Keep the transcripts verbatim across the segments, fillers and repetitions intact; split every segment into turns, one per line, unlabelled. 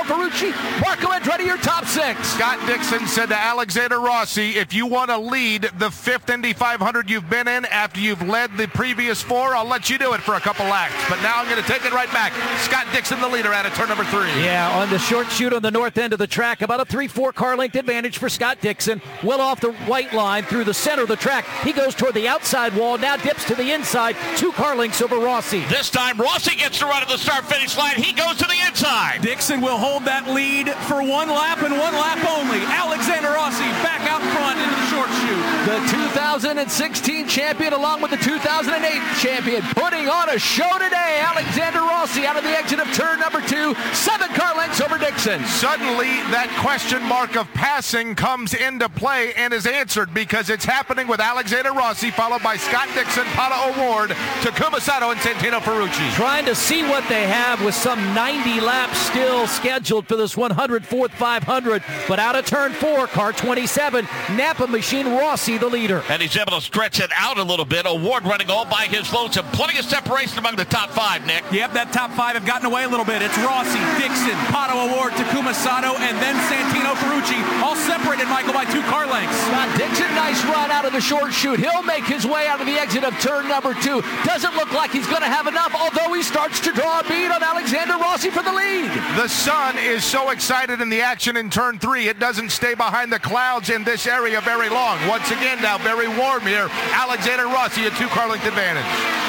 Ferrucci, Marco Andretti, your top six.
Scott Dixon said to Alexander Rossi, if you want to lead the fifth Indy five hundred you've been in after you've led the previous four, I'll let you do it for a couple laps. But now I'm going to take it right back. Scott Dixon, the leader, out of turn number three.
Yeah, on the short chute on the north end of the track, about a three four car length advantage for Scott Dixon. Well off the white line through the center of the track. He goes toward the outside wall, now dips to the inside. Two car lengths over Rossi.
This time, Rossi gets to run at the start-finish line. He goes to the inside.
Dixon will hold that lead for one lap and one lap only. Alexander Rossi back out front into the short chute.
The two thousand sixteen champion along with the two thousand eight champion putting on a show today. Alexander Rossi out of the exit of turn number two. Seven car lengths over Dixon.
Suddenly, that question mark of passing comes into play and is answered because it's happening with Alexander Rossi, followed by Scott Dixon, Pato O'Ward, Takuma Sato, and Santino Ferrucci.
Trying to see what they have with some ninety laps still scheduled for this one hundred fourth five hundred. But out of turn four, car twenty-seven, Napa Machine Rossi the leader.
And he's able to stretch it out a little bit. O'Ward running all by his lonesome. Plenty of separation among the top five, Nick.
Yep, that top five have gotten away a little bit. It's Rossi, Dixon, Pato O'Ward, Takuma Sato, and then Santino Ferrucci, all separated, Michael, by two car lengths.
Scott Dixon, nice run out of the short chute. He'll make his way out of the exit of turn number two. Doesn't look like he's going to have enough, although he starts to draw a bead on Alexander Rossi for the lead.
The sun is so excited in the action in turn three, it doesn't stay behind the clouds in this area very long. Once again now, very warm here. Alexander Rossi, a two-car length advantage.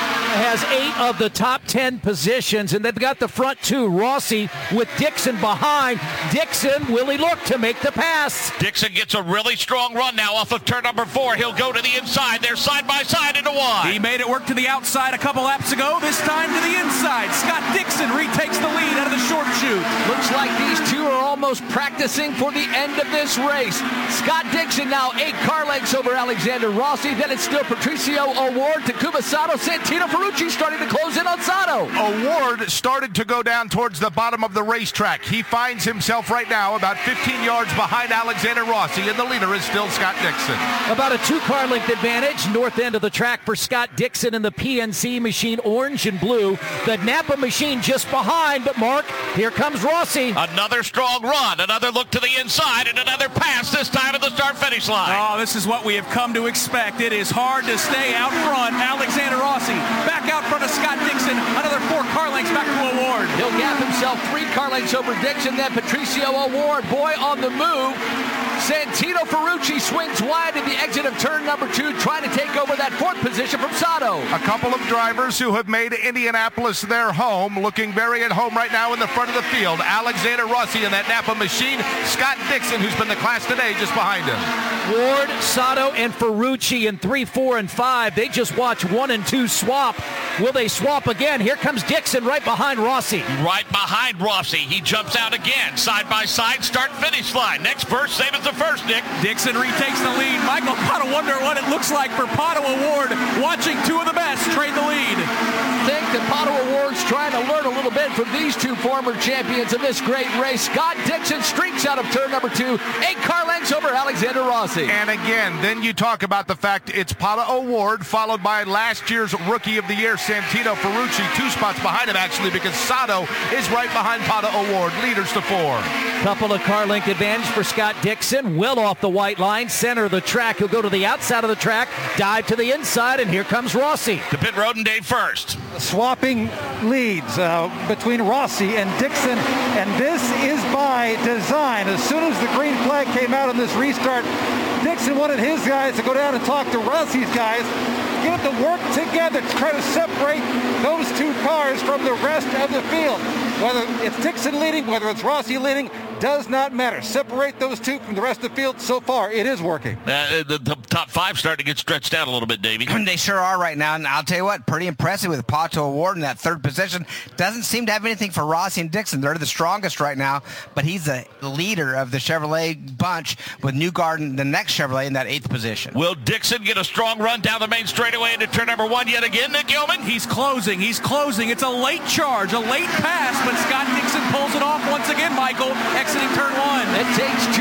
Has eight of the top ten positions, and they've got the front two. Rossi with Dixon behind. Dixon, will he look to make the pass?
Dixon gets a really strong run now off of turn number four. He'll go to the inside. They're side by side into one.
He made it work to the outside a couple laps ago. This time to the inside. Scott Dixon retakes the lead out of the short chute.
Looks like these two are almost practicing for the end of this race. Scott Dixon now eight car lengths over Alexander Rossi. Then it's still Patricio O'Ward, Takuma Sato, Santino Ferrucci starting to close in on Sato.
O'Ward started to go down towards the bottom of the racetrack. He finds himself right now about fifteen yards behind Alexander Rossi, and the leader is still Scott Dixon.
About a two-car length advantage, north end of the track for Scott Dixon and the P N C machine, orange and blue. The Napa machine just behind, but Mark, here comes Rossi.
Another strong run, another look to the inside, and another pass, this time at the start-finish line.
Oh, this is what we have come to expect. It is hard to stay out front. Alexander Rossi back out front of Scott Dixon. Another four car lengths back to O'Ward.
He'll gap himself three car lengths over Dixon, then Patricio O'Ward, boy on the move. Santino Ferrucci swings wide at the exit of turn number two, trying to take over that fourth position from Sato.
A couple of drivers who have made Indianapolis their home, looking very at home right now in the front of the field. Alexander Rossi in that Napa machine. Scott Dixon, who's been the class today, just behind him.
Ward, Sato, and Ferrucci in three, four, and five. They just watch one and two swap. Will they swap again? Here comes Dixon right behind Rossi.
Right behind Rossi. He jumps out again. Side by side, start finish line. Next verse, same as the first, Nick.
Dixon retakes the lead. Michael, gotta wonder what it looks like for Pato O'Ward watching two of the best trade the lead.
I think that Pato O'Ward's trying to learn a little bit from these two former champions of this great race. Scott Dixon streaks out of turn number two, eight car lengths over Alexander Rossi.
And again, then you talk about the fact it's Pato O'Ward, followed by last year's Rookie of the Year, Santino Ferrucci, two spots behind him actually, because Sato is right behind Pato O'Ward, leaders to four.
Couple of car length advantage for Scott Dixon, well off the white line, center of the track. He'll go to the outside of the track, dive to the inside, and here comes Rossi.
To pit road and Dave first.
Swapping leads uh, between Rossi and Dixon, and this is by design. As soon as the green flag came out on this restart, Dixon wanted his guys to go down and talk to Rossi's guys, get them to work together to try to separate those two cars from the rest of the field. Whether it's Dixon leading, whether it's Rossi leading, does not matter. Separate those two from the rest of the field. So far, it is working.
Uh, the, the top five starting to get stretched out a little bit, Davey.
They sure are right now, and I'll tell you what, pretty impressive with Pato O'Ward in that third position. Doesn't seem to have anything for Rossi and Dixon. They're the strongest right now, but he's the leader of the Chevrolet bunch with Newgarden, the next Chevrolet, in that eighth position.
Will Dixon get a strong run down the main straightaway into turn number one yet again, Nick Yeoman?
He's closing. He's closing. It's a late charge, a late pass, but Scott Dixon pulls it off once again, Michael, exiting turn one.
It takes two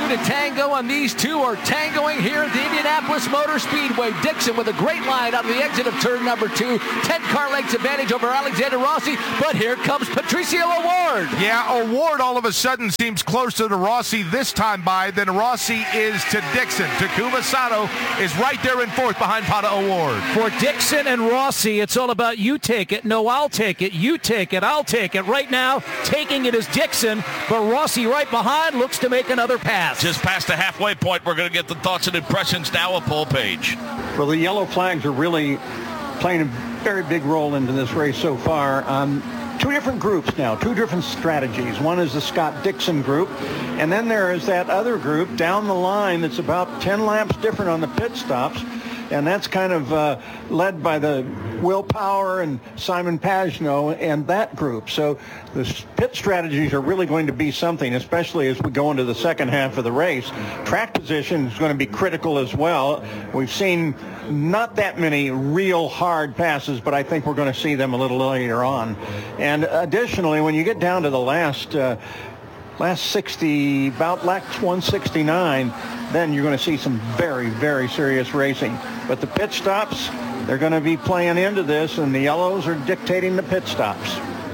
to tango, and these two are tangoing here at the Indianapolis Motor Speedway. Dixon with a great line out of the exit of turn number two. ten car lengths advantage over Alexander Rossi, but here comes Patricio O'Ward.
Yeah, O'Ward all of a sudden seems closer to Rossi this time by than Rossi is to Dixon. Takuma Sato is right there in fourth behind Pato O'Ward.
For Dixon and Rossi, it's all about you take it. No, I'll take it. You take it. I'll take it. Right now, taking it is Dixon, but Rossi right behind looks to make another pass.
Just past the halfway point, we're going to get the thoughts and impressions now of Paul Page.
Well, the yellow flags are really playing a very big role into this race so far. Um, two different groups now, two different strategies. One is the Scott Dixon group, and then there is that other group down the line that's about ten laps different on the pit stops, and that's kind of uh, led by the Will Power and Simon Pagenaud and that group. So the pit strategies are really going to be something, especially as we go into the second half of the race. Track position is going to be critical as well. We've seen not that many real hard passes, but I think we're going to see them a little later on. And additionally, when you get down to the last uh, last sixty, about lap one sixty-nine, then you're going to see some very, very serious racing. But the pit stops, they're going to be playing into this, and the yellows are dictating the pit stops.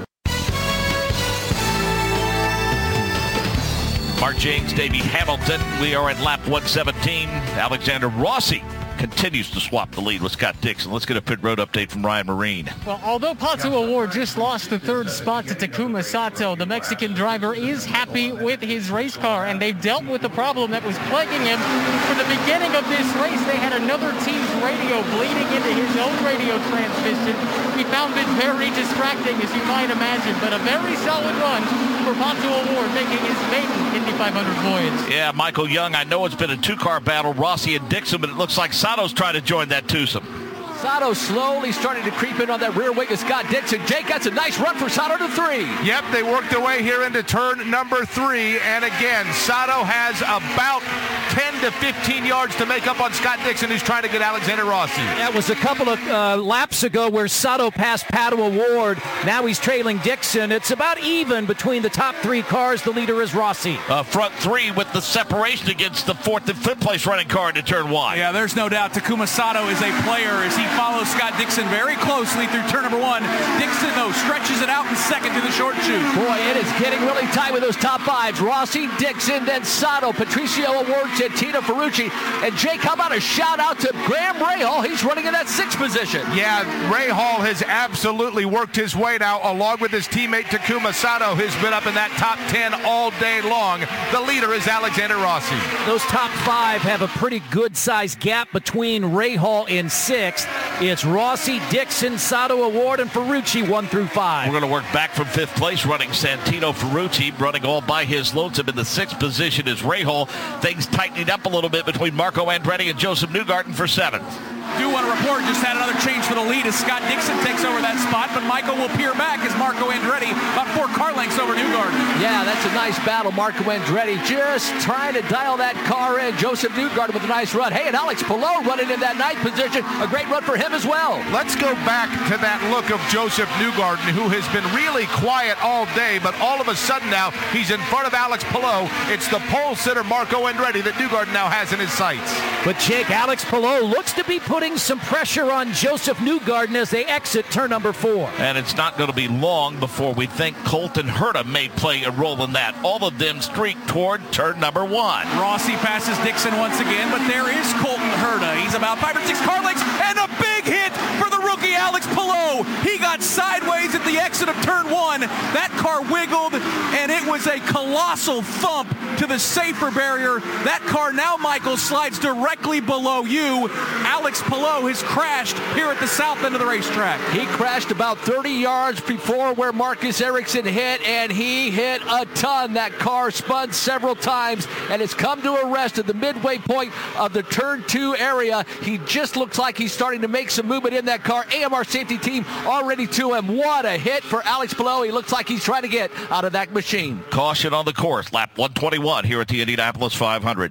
Mark James, Davey Hamilton. We are at lap one seventeen. Alexander Rossi continues to swap the lead with Scott Dixon. Let's get a pit road update from Ryan Marine.
Well, although Pato O'Ward just lost the third spot to Takuma Sato, the Mexican driver is happy with his race car, and they've dealt with the problem that was plaguing him. From the beginning of this race, they had another team's radio bleeding into his own radio transmission. He found it very distracting, as you might imagine, but a very solid run for Pato O'Ward, making his maiden Indy five hundred voyage.
Yeah, Michael Young, I know it's been a two-car battle, Rossi and Dixon, but it looks like Sato's trying to join that twosome.
Sato slowly starting to creep in on that rear wing of Scott Dixon. Jake, that's a nice run for Sato to three.
Yep, they worked their way here into turn number three. And again, Sato has about ten to fifteen yards to make up on Scott Dixon, who's trying to get Alexander Rossi.
That was a couple of uh, laps ago where Sato passed Pato O'Ward. Now he's trailing Dixon. It's about even between the top three cars. The leader is Rossi.
Uh, front three with the separation against the fourth and fifth place running car into turn one.
Yeah, there's no doubt Takuma Sato is a player as he follows Scott Dixon very closely through turn number one. Dixon, though, stretches it out in second to the short chute.
Boy, it is getting really tight with those top fives. Rossi, Dixon, then Sato, Patricio O'Ward, Santino Ferrucci. And Jake, how about a shout out to Graham Rahal? He's running in that sixth position.
Yeah, Rahal has absolutely worked his way now, along with his teammate Takuma Sato, who's been up in that top ten all day long. The leader is Alexander Rossi.
Those top five have a pretty good-sized gap between Rahal in sixth. It's Rossi, Dixon, Sato, O'Ward, and Ferrucci one through five.
We're going to work back from fifth place, running Santino Ferrucci, running all by his lonesome. In the sixth position is Rahal. Things tightening up a little bit between Marco Andretti and Joseph Newgarden for seventh.
Do want to report just had another change for the lead as Scott Dixon takes over that spot, but Michael will peer back as Marco Andretti about four car lengths over Newgarden.
Yeah, that's a nice battle. Marco Andretti just trying to dial that car in. Joseph Newgarden with a nice run. Hey, and Alex Palou running in that ninth position. A great run for him as well.
Let's go back to that look of Joseph Newgarden, who has been really quiet all day, but all of a sudden now he's in front of Alex Palou. It's the pole sitter Marco Andretti that Newgarden now has in his sights.
But Jake, Alex Palou looks to be putting some pressure on Joseph Newgarden as they exit turn number four.
And it's not going to be long before we think Colton Herta may play a role in that. All of them streak toward turn number one.
Rossi passes Dixon once again, but there is Colton Herta. He's about five or six car lengths, and a big hit for the rookie Alex Palou. He got sideways at the exit of turn one. That car wiggled, and it was a colossal thump to the safer barrier. That car now, Michael, slides directly below you. Alex Palou has crashed here at the south end of the racetrack.
He crashed about thirty yards before where Marcus Ericsson hit, and he hit a ton. That car spun several times, and it's come to a rest at the midway point of the turn two area. He just looks like he's starting to make some movement in that car. A M R safety team already to him. What a hit for Alex Palou. He looks like he's trying to get out of that machine.
Caution on the course. Lap one twenty-one here at the Indianapolis five hundred.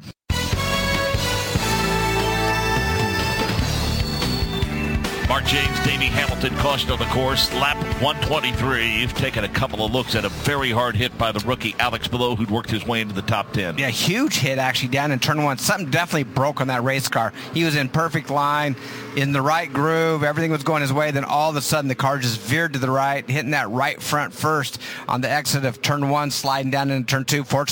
Mark James, Davey Hamilton, caution on the course. Lap one twenty-three. You've taken a couple of looks at a very hard hit by the rookie Alex Palou, who'd worked his way into the top ten.
Yeah, huge hit actually down in turn one. Something definitely broke on that race car. He was in perfect line, in the right groove. Everything was going his way. Then all of a sudden the car just veered to the right, hitting that right front first on the exit of turn one, sliding down into turn two. Fortunately,